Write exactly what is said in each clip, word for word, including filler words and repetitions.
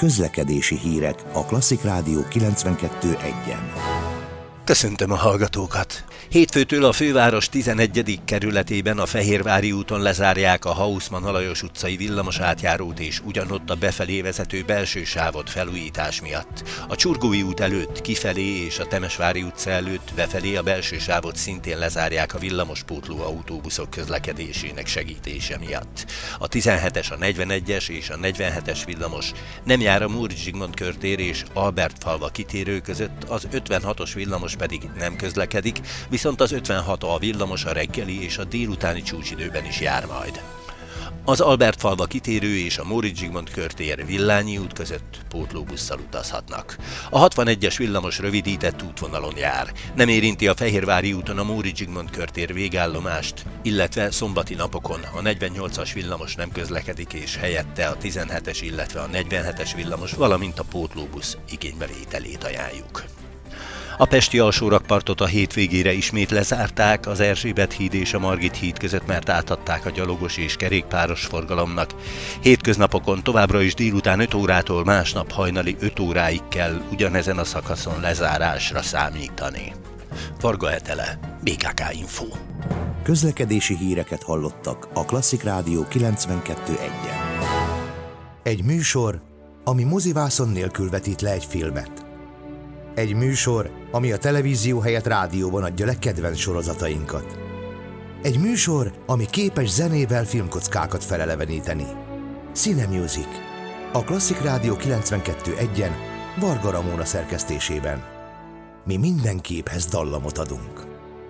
Közlekedési hírek a Klasszik Rádió kilencvenkettő egyen. Köszöntöm a hallgatókat! Hétfőtől a főváros tizenegyedik kerületében a Fehérvári úton lezárják a Haussmann-Alajos utcai villamos átjárót és ugyanott a befelé vezető belső sávot felújítás miatt. A Csurgói út előtt kifelé és a Temesvári utca előtt befelé a belső sávot szintén lezárják a villamospótló autóbuszok közlekedésének segítése miatt. A tizenhetes, a negyvenegyes és a negyvenhetes villamos nem jár a Móricz Zsigmond körtér és Albertfalva kitérő között, az ötvenhatos villamos pedig nem közlekedik, viszont az ötvenhat A villamos a reggeli és a délutáni csúcsidőben is jár majd. Az Albertfalva kitérő és a Móricz Zsigmond körtér Villányi út között pótlóbusszal utazhatnak. A hatvanegyes villamos rövidített útvonalon jár. Nem érinti a Fehérvári úton a Móricz Zsigmond körtér végállomást, illetve szombati napokon a negyvennyolcas villamos nem közlekedik és helyette a tizenhetes, illetve a negyvenhetes villamos, valamint a pótlóbusz igénybevételét ajánljuk. A pesti alsórakpartot a hétvégére ismét lezárták, az Erzsébet híd és a Margit híd között, mert átadták a gyalogos és kerékpáros forgalomnak. Hétköznapokon továbbra is délután öt órától másnap hajnali öt óráig kell ugyanezen a szakaszon lezárásra számítani. Varga Etele, bé ká ká Info. Közlekedési híreket hallottak a Klasszik Rádió kilencvenkettő egyen. Egy műsor, ami mozivászon nélkül vetít le egy filmet. Egy műsor, ami a televízió helyett rádióban adja le kedvenc sorozatainkat. Egy műsor, ami képes zenével filmkockákat feleleveníteni. Cine Music. A Klasszik Rádió kilencvenkettő egyen Varga Ramóna szerkesztésében. Mi minden képhez dallamot adunk.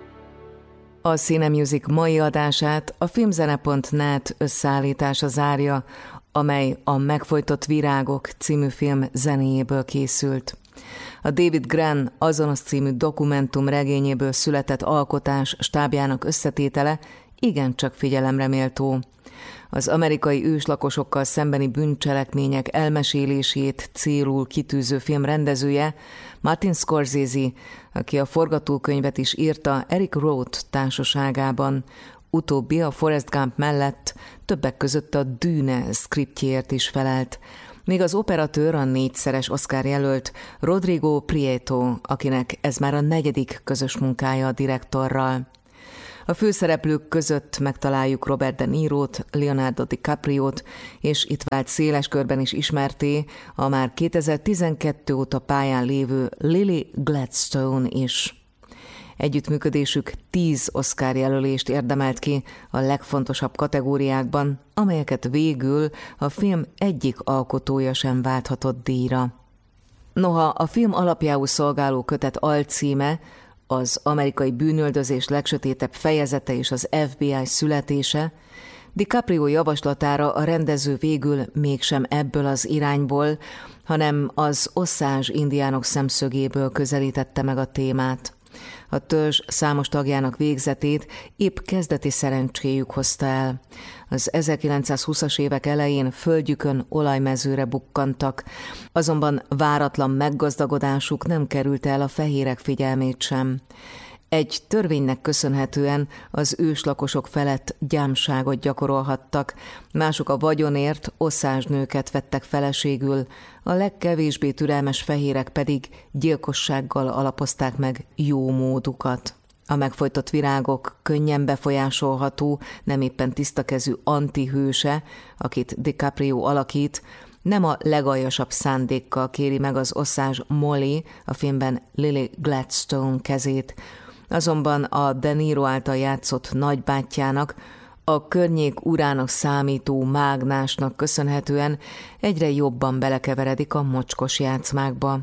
A Cine Music mai adását a filmzene pont net összeállítása zárja, amely a Megfojtott virágok című film zenéjéből készült. A David Grann azonos című dokumentum regényéből született alkotás stábjának összetétele igencsak figyelemre méltó. Az amerikai őslakosokkal szembeni bűncselekmények elmesélését célul kitűző film rendezője Martin Scorsese, aki a forgatókönyvet is írta Eric Roth társaságában. Utóbbi a Forrest Gump mellett többek között a Dűne szkriptjéért is felelt, míg az operatőr a négyszeres Oscar jelölt Rodrigo Prieto, akinek ez már a negyedik közös munkája a direktorral. A főszereplők között megtaláljuk Robert De Nirót, Leonardo DiCapriót, és itt vált széles körben is ismerté a már kétezer-tizenkettő óta pályán lévő Lily Gladstone is. Együttműködésük tíz Oscar jelölést érdemelt ki a legfontosabb kategóriákban, amelyeket végül a film egyik alkotója sem válthatott díjra. Noha a film alapjául szolgáló kötet alcíme az amerikai bűnüldözés legsötétebb fejezete és az ef bé i születése, DiCaprio javaslatára a rendező végül mégsem ebből az irányból, hanem az Osage indiánok szemszögéből közelítette meg a témát. A törzs számos tagjának végzetét épp kezdeti szerencséjük hozta el. Az ezerkilencszázhúszas évek elején földjükön olajmezőre bukkantak, azonban váratlan meggazdagodásuk nem került el a fehérek figyelmét sem. Egy törvénynek köszönhetően az őslakosok felett gyámságot gyakorolhattak, mások a vagyonért oszázs nőket vettek feleségül, a legkevésbé türelmes fehérek pedig gyilkossággal alapozták meg jó módukat. A Megfojtott virágok könnyen befolyásolható, nem éppen tisztakezű antihőse, akit DiCaprio alakít, nem a legaljasabb szándékkal kéri meg az oszázs Molly, a filmben Lily Gladstone kezét, azonban a De Niro által játszott nagybátyjának, a környék urának számító mágnásnak köszönhetően egyre jobban belekeveredik a mocskos játszmákba.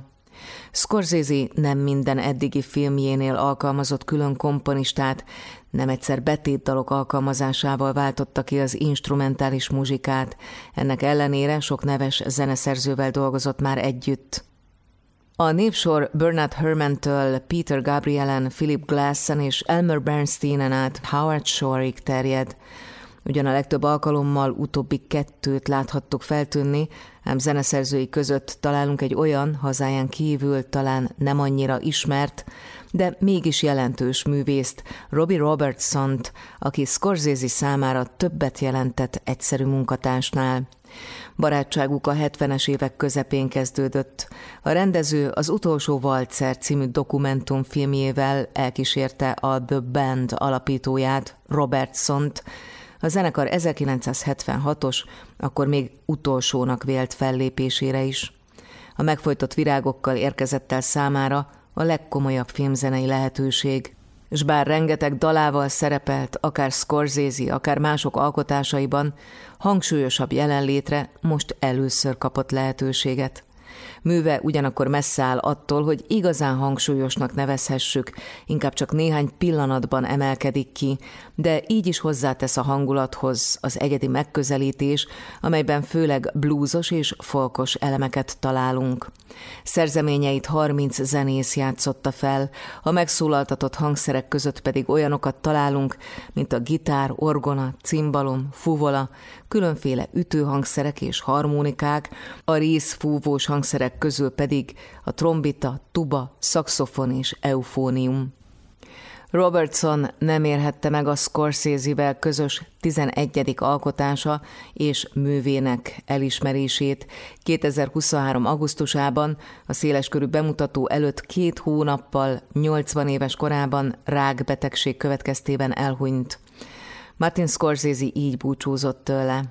Scorsese nem minden eddigi filmjénél alkalmazott külön komponistát, nem egyszer betétdalok alkalmazásával váltotta ki az instrumentális muzsikát, ennek ellenére sok neves zeneszerzővel dolgozott már együtt. A névsor Bernard Herrmann-től Peter Gabrielen, Philip Glassen és Elmer Bernsteinen át Howard Shoreig terjed. Ugyan a legtöbb alkalommal utóbbi kettőt láthattuk feltűnni, ám zeneszerzői között találunk egy olyan, hazáján kívül talán nem annyira ismert, de mégis jelentős művészt, Robbie Robertsont, aki Scorsese számára többet jelentett egyszerű munkatársnál. Barátságuk a hetvenes évek közepén kezdődött. A rendező az Utolsó Valcer című dokumentumfilmjével elkísérte a The Band alapítóját, Robertsont. A zenekar ezerkilencszázhetvenhatos, akkor még utolsónak vélt fellépésére is. A Megfojtott virágokkal érkezett el számára a legkomolyabb filmzenei lehetőség, és bár rengeteg dalával szerepelt, akár Scorsese, akár mások alkotásaiban, hangsúlyosabb jelenlétre most először kapott lehetőséget. Műve ugyanakkor messze áll attól, hogy igazán hangsúlyosnak nevezhessük, inkább csak néhány pillanatban emelkedik ki, de így is hozzátesz a hangulathoz az egyedi megközelítés, amelyben főleg bluesos és folkos elemeket találunk. Szerzeményeit harminc zenész játszotta fel, a megszólaltatott hangszerek között pedig olyanokat találunk, mint a gitár, orgona, cimbalom, fuvola, különféle ütőhangszerek és harmonikák, a rézfúvós hangszerek közül pedig a trombita, tuba, szaxofon és eufónium. Robertson nem érhette meg a Scorsese-vel közös tizenegyedik alkotása és művének elismerését. kétezer-huszonhárom. augusztusában a széleskörű bemutató előtt két hónappal, nyolcvan éves korában rákbetegség következtében elhunyt. Martin Scorsese így búcsúzott tőle.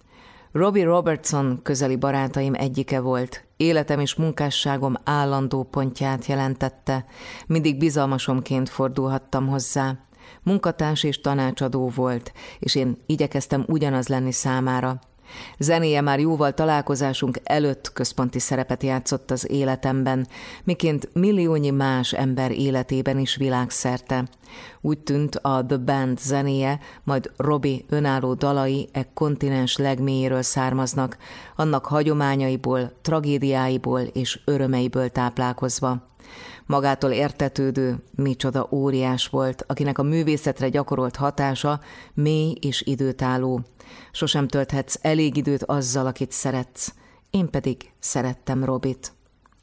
Robbie Robertson közeli barátaim egyike volt. Életem és munkásságom állandó pontját jelentette. Mindig bizalmasomként fordulhattam hozzá. Munkatárs és tanácsadó volt, és én igyekeztem ugyanaz lenni számára. Zenéje már jóval találkozásunk előtt központi szerepet játszott az életemben, miként milliónyi más ember életében is világszerte. Úgy tűnt, a The Band zenéje, majd Robbie önálló dalai e kontinens legmélyéről származnak, annak hagyományaiból, tragédiáiból és örömeiből táplálkozva. Magától értetődő, micsoda óriás volt, akinek a művészetre gyakorolt hatása mély és időtálló. Sosem tölthetsz elég időt azzal, akit szeretsz. Én pedig szerettem Robit.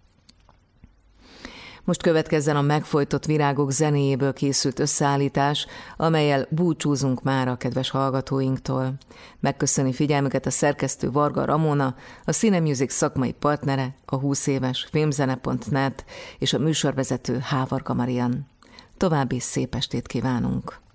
Most következzen a Megfojtott virágok zenéjéből készült összeállítás, amellyel búcsúzunk már a kedves hallgatóinktól. Megköszöni figyelmüket a szerkesztő Varga Ramona, a Cinemusic szakmai partnere, a húsz éves filmzene pont net és a műsorvezető Hávarga Marian. További szép estét kívánunk!